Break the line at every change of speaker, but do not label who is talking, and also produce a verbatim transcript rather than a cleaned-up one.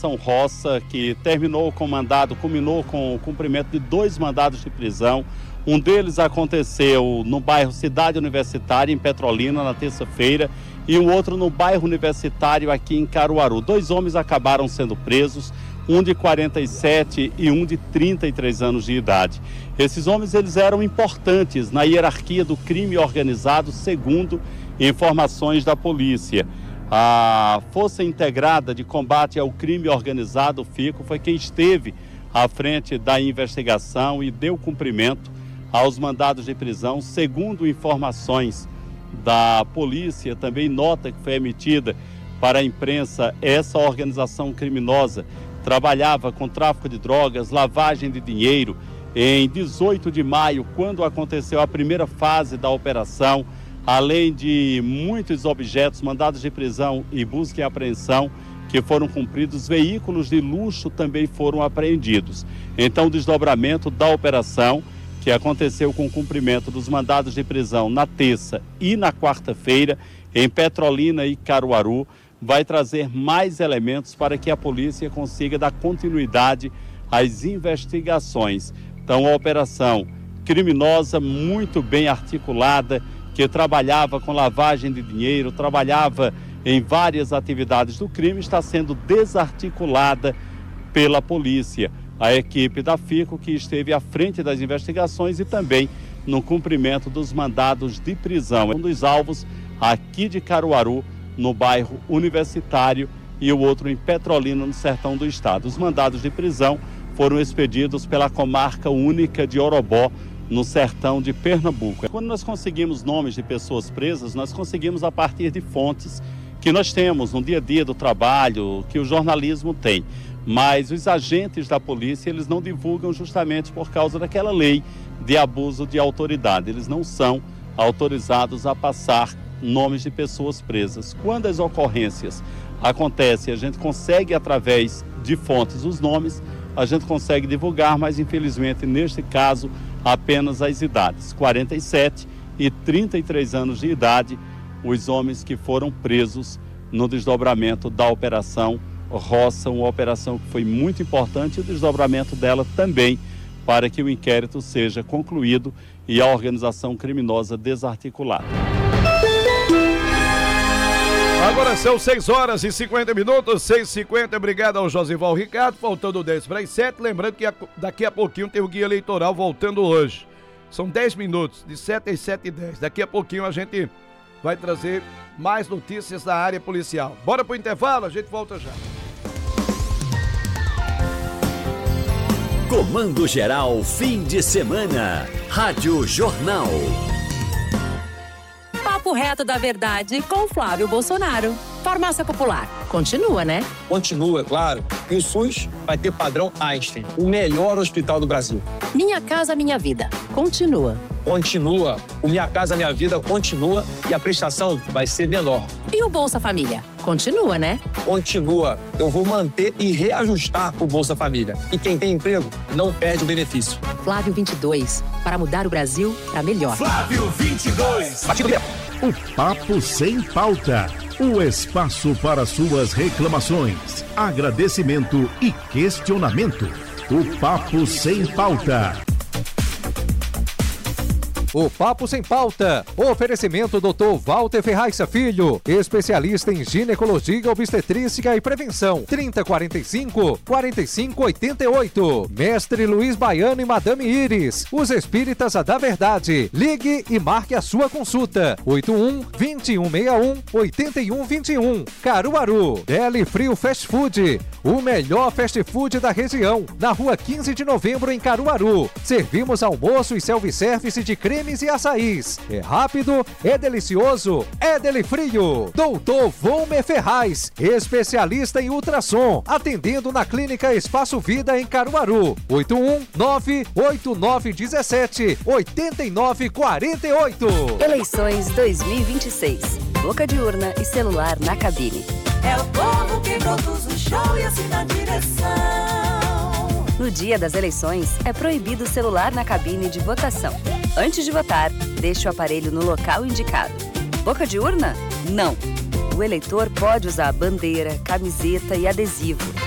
Operação Roça, que terminou com mandado, culminou com o cumprimento de dois mandados de prisão. Um deles aconteceu no bairro Cidade Universitária, em Petrolina, na terça-feira, e o outro no bairro Universitário, aqui em Caruaru. Dois homens acabaram sendo presos, um de quarenta e sete e um de trinta e três anos de idade. Esses homens eles eram importantes na hierarquia do crime organizado, segundo informações da polícia. A Força Integrada de Combate ao Crime Organizado, FICO, foi quem esteve à frente da investigação e deu cumprimento aos mandados de prisão. Segundo informações da polícia, também nota que foi emitida para a imprensa, essa organização criminosa trabalhava com tráfico de drogas, lavagem de dinheiro. Em dezoito de maio, quando aconteceu a primeira fase da operação, além de muitos objetos, mandados de prisão e busca e apreensão que foram cumpridos, veículos de luxo também foram apreendidos. Então, o desdobramento da operação, que aconteceu com o cumprimento dos mandados de prisão na terça e na quarta-feira, em Petrolina e Caruaru, vai trazer mais elementos para que a polícia consiga dar continuidade às investigações. Então, a operação criminosa muito bem articulada, que trabalhava com lavagem de dinheiro, trabalhava em várias atividades do crime, está sendo desarticulada pela polícia. A equipe da FICO, que esteve à frente das investigações e também no cumprimento dos mandados de prisão. Um dos alvos aqui de Caruaru, no bairro Universitário, e o outro em Petrolina, no sertão do estado. Os mandados de prisão foram expedidos pela comarca única de Orobó, no sertão de Pernambuco. Quando nós conseguimos nomes de pessoas presas, nós conseguimos a partir de fontes que nós temos no dia a dia do trabalho, que o jornalismo tem. Mas os agentes da polícia, eles não divulgam justamente por causa daquela lei de abuso de autoridade. Eles não são autorizados a passar nomes de pessoas presas. Quando as ocorrências acontecem, a gente consegue, através de fontes, os nomes, a gente consegue divulgar, mas infelizmente, neste caso, apenas as idades, quarenta e sete e trinta e três anos de idade, os homens que foram presos no desdobramento da Operação Roça, uma operação que foi muito importante, e o desdobramento dela também para que o inquérito seja concluído e a organização criminosa desarticulada.
Agora são seis horas e cinquenta minutos, seis e cinquenta, obrigado ao Josival Ricardo, faltando dez para as sete, lembrando que daqui a pouquinho tem o guia eleitoral voltando hoje. São dez minutos, de sete às sete e dez, daqui a pouquinho a gente vai trazer mais notícias da área policial. Bora pro intervalo, a gente volta já.
Comando Geral, fim de semana, Rádio Jornal.
Papo reto da verdade com Flávio Bolsonaro. Farmácia Popular. Continua, né?
Continua, claro. E o SUS vai ter padrão Einstein, o melhor hospital do Brasil.
Minha Casa Minha Vida. Continua.
Continua. O Minha Casa Minha Vida continua e a prestação vai ser menor.
E o Bolsa Família? Continua, né?
Continua. Eu vou manter e reajustar o Bolsa Família. E quem tem emprego não perde o benefício.
Flávio vinte e dois. Para mudar o Brasil para melhor.
Flávio vinte e dois.
O Papo Sem Pauta. O espaço para suas reclamações, agradecimento e questionamento. O Papo Sem Pauta.
O Papo Sem Pauta. Oferecimento doutor Walter Ferraz Filho, especialista em ginecologia, obstetrícia e prevenção. trinta, quarenta e cinco, quarenta e cinco, oitenta e oito. Mestre Luiz Baiano e Madame Iris, os espíritas da verdade. Ligue e marque a sua consulta. oito um, dois um seis um, oito um dois um. Caruaru. Deli Frio Fast Food, o melhor fast food da região. Na rua quinze de novembro, em Caruaru. Servimos almoço e self-service de creme e açaís. É rápido, é delicioso, é Deli Frio. Doutor Volmer Ferraz, especialista em ultrassom, atendendo na Clínica Espaço Vida em Caruaru. oito um nove oito nove um sete oito nove quatro oito.
Eleições dois mil e vinte e seis. Boca de urna e celular na cabine.
É o povo que produz o show e assim na direção.
No dia das eleições, é proibido o celular na cabine de votação. Antes de votar, deixe o aparelho no local indicado. Boca de urna? Não. O eleitor pode usar bandeira, camiseta e adesivo.